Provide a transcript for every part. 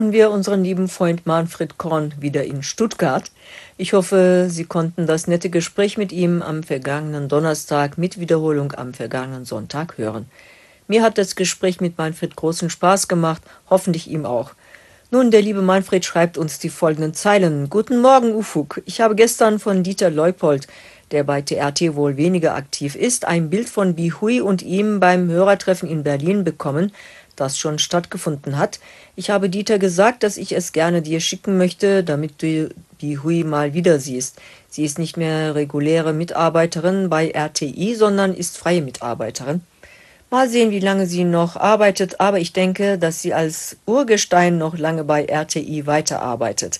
Wir unseren lieben Freund Manfred Korn wieder in Stuttgart. Ich hoffe, Sie konnten das nette Gespräch mit ihm am vergangenen Donnerstag mit Wiederholung am vergangenen Sonntag hören. Mir hat das Gespräch mit Manfred großen Spaß gemacht, hoffentlich ihm auch. Nun, der liebe Manfred schreibt uns die folgenden Zeilen. Guten Morgen, Ufuk. Ich habe gestern von Dieter Leupold, der bei TRT wohl weniger aktiv ist, ein Bild von Bihui und ihm beim Hörertreffen in Berlin bekommen, das schon stattgefunden hat. Ich habe Dieter gesagt, dass ich es gerne dir schicken möchte, damit du Bihui mal wieder siehst. Sie ist nicht mehr reguläre Mitarbeiterin bei RTI, sondern ist freie Mitarbeiterin. Mal sehen, wie lange sie noch arbeitet, aber ich denke, dass sie als Urgestein noch lange bei RTI weiterarbeitet.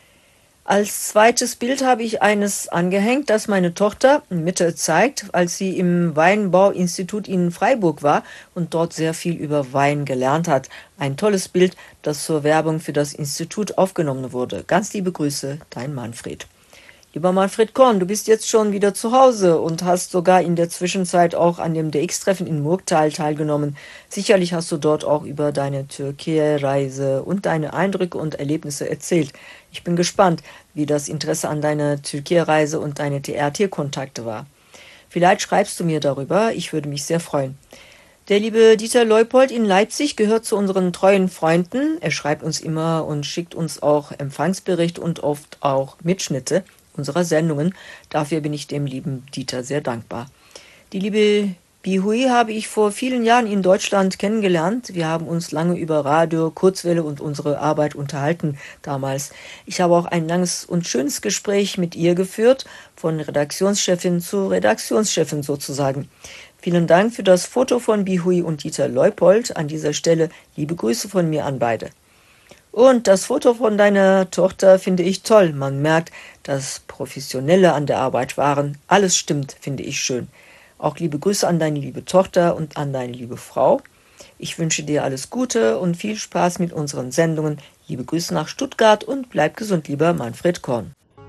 Als zweites Bild habe ich eines angehängt, das meine Tochter Mitte zeigt, als sie im Weinbauinstitut in Freiburg war und dort sehr viel über Wein gelernt hat. Ein tolles Bild, das zur Werbung für das Institut aufgenommen wurde. Ganz liebe Grüße, dein Manfred. Lieber Manfred Korn, du bist jetzt schon wieder zu Hause und hast sogar in der Zwischenzeit auch an dem DX-Treffen in Murgtal teilgenommen. Sicherlich hast du dort auch über deine Türkei-Reise und deine Eindrücke und Erlebnisse erzählt. Ich bin gespannt, wie das Interesse an deiner Türkei-Reise und deine TRT-Kontakte war. Vielleicht schreibst du mir darüber, ich würde mich sehr freuen. Der liebe Dieter Leupold in Leipzig gehört zu unseren treuen Freunden. Er schreibt uns immer und schickt uns auch Empfangsbericht und oft auch Mitschnitte unserer Sendungen. Dafür bin ich dem lieben Dieter sehr dankbar. Die liebe Bihui habe ich vor vielen Jahren in Deutschland kennengelernt. Wir haben uns lange über Radio, Kurzwelle und unsere Arbeit unterhalten damals. Ich habe auch ein langes und schönes Gespräch mit ihr geführt, von Redaktionschefin zu Redaktionschefin sozusagen. Vielen Dank für das Foto von Bihui und Dieter Leupold. An dieser Stelle liebe Grüße von mir an beide. Und das Foto von deiner Tochter finde ich toll. Man merkt, dass Professionelle an der Arbeit waren. Alles stimmt, finde ich schön. Auch liebe Grüße an deine liebe Tochter und an deine liebe Frau. Ich wünsche dir alles Gute und viel Spaß mit unseren Sendungen. Liebe Grüße nach Stuttgart und bleib gesund, lieber Manfred Korn.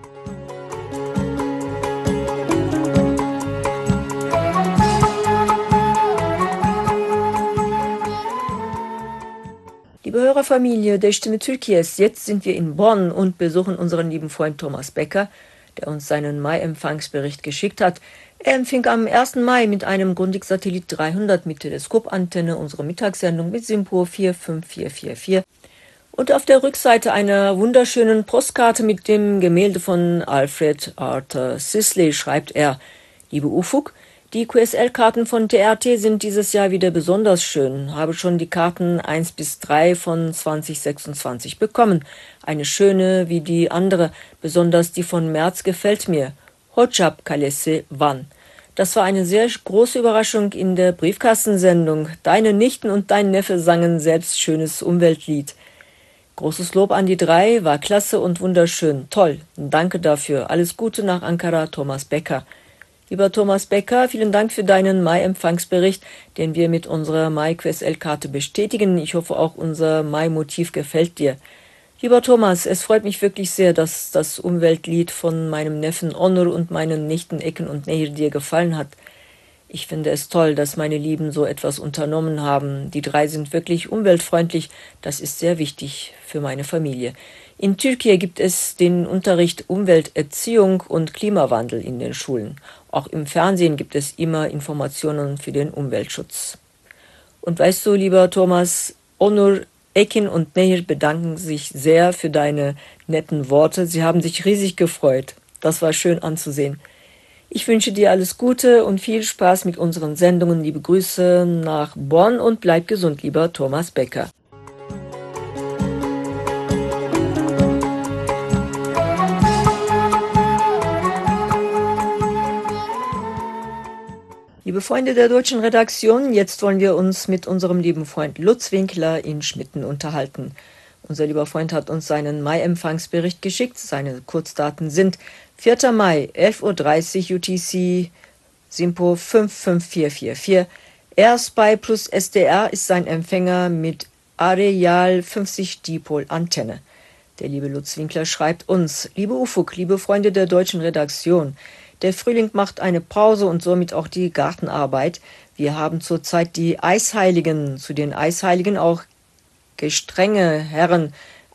Liebe Hörerfamilie der Stimme Türkies, jetzt sind wir in Bonn und besuchen unseren lieben Freund Thomas Becker, der uns seinen Mai-Empfangsbericht geschickt hat. Er empfing am 1. Mai mit einem Grundig-Satellit 300 mit Teleskopantenne unsere Mittagssendung mit SINPO 45444 und auf der Rückseite einer wunderschönen Postkarte mit dem Gemälde von Alfred Arthur Sisley schreibt er: Liebe Ufuk, die QSL-Karten von TRT sind dieses Jahr wieder besonders schön. Habe schon die Karten 1 bis 3 von 2026 bekommen. Eine schöne wie die andere, besonders die von März gefällt mir. Hocap Kalesi Van. Das war eine sehr große Überraschung in der Briefkastensendung. Deine Nichten und dein Neffe sangen selbst schönes Umweltlied. Großes Lob an die drei, war klasse und wunderschön. Toll, danke dafür. Alles Gute nach Ankara, Thomas Becker. Lieber Thomas Becker, vielen Dank für deinen Mai-Empfangsbericht, den wir mit unserer Mai-QSL-Karte bestätigen. Ich hoffe, auch unser Mai-Motiv gefällt dir. Lieber Thomas, es freut mich wirklich sehr, dass das Umweltlied von meinem Neffen Onur und meinen Nichten Ekin und Nehir dir gefallen hat. Ich finde es toll, dass meine Lieben so etwas unternommen haben. Die drei sind wirklich umweltfreundlich. Das ist sehr wichtig für meine Familie. In Türkei gibt es den Unterricht Umwelterziehung und Klimawandel in den Schulen. Auch im Fernsehen gibt es immer Informationen für den Umweltschutz. Und weißt du, lieber Thomas, Onur, Ekin und Nehir bedanken sich sehr für deine netten Worte. Sie haben sich riesig gefreut. Das war schön anzusehen. Ich wünsche dir alles Gute und viel Spaß mit unseren Sendungen. Liebe Grüße nach Bonn und bleib gesund, lieber Thomas Becker. Liebe Freunde der deutschen Redaktion, jetzt wollen wir uns mit unserem lieben Freund Lutz Winkler in Schmitten unterhalten. Unser lieber Freund hat uns seinen Mai-Empfangsbericht geschickt. Seine Kurzdaten sind 4. Mai, 11:30 Uhr UTC, SINPO 55444. AirSpy plus SDR ist sein Empfänger mit Areal 50 Dipol-Antenne. Der liebe Lutz Winkler schreibt uns: Liebe Ufuk, liebe Freunde der deutschen Redaktion, der Frühling macht eine Pause und somit auch die Gartenarbeit. Wir haben zurzeit die Eisheiligen, zu den Eisheiligen auch gestrenge Herren